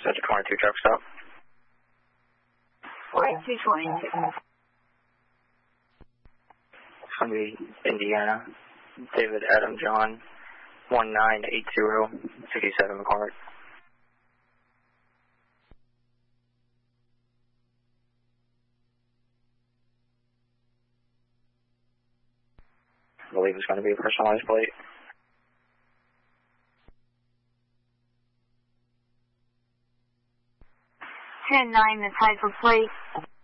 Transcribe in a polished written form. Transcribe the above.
That's a corner 2 truck stop. 220. It's going to be Indiana. David Adam John, 1980, 67 McCormick. I believe it's going to be a personalized plate. 10-9, the title plate.